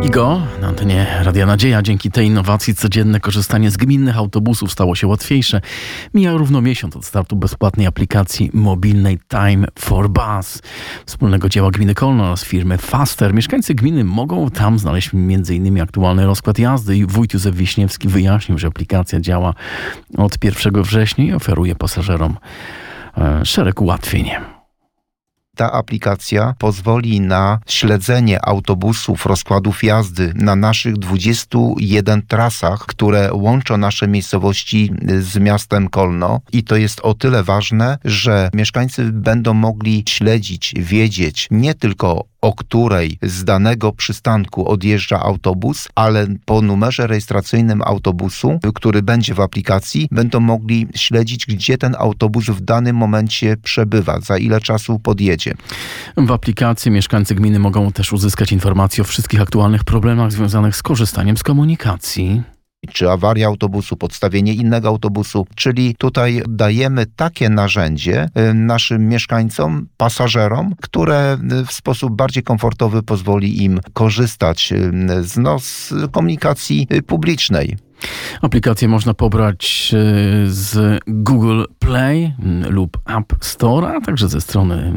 Igo, na antenie Radia Nadzieja. Dzięki tej innowacji codzienne korzystanie z gminnych autobusów stało się łatwiejsze. Mija równo miesiąc od startu bezpłatnej aplikacji mobilnej Time for Bus, wspólnego dzieła gminy Kolno oraz firmy Faster. Mieszkańcy gminy mogą tam znaleźć m.in. aktualny rozkład jazdy i wójt Józef Wiśniewski wyjaśnił, że aplikacja działa od 1 września i oferuje pasażerom szereg ułatwień. Ta aplikacja pozwoli na śledzenie autobusów, rozkładów jazdy na naszych 21 trasach, które łączą nasze miejscowości z miastem Kolno. I to jest o tyle ważne, że mieszkańcy będą mogli śledzić, wiedzieć nie tylko o której z danego przystanku odjeżdża autobus, ale po numerze rejestracyjnym autobusu, który będzie w aplikacji, będą mogli śledzić, gdzie ten autobus w danym momencie przebywa, za ile czasu podjedzie. W aplikacji mieszkańcy gminy mogą też uzyskać informacje o wszystkich aktualnych problemach związanych z korzystaniem z komunikacji. Czy awaria autobusu, podstawienie innego autobusu, czyli tutaj dajemy takie narzędzie naszym mieszkańcom, pasażerom, które w sposób bardziej komfortowy pozwoli im korzystać z komunikacji publicznej. Aplikację można pobrać z Google Play lub App Store, a także ze strony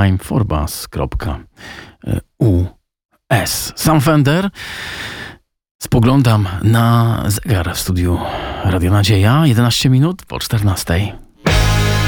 timeforbus.us. Sam Fender. Spoglądam na zegar w studiu Radio Nadzieja. 11 minut po 14.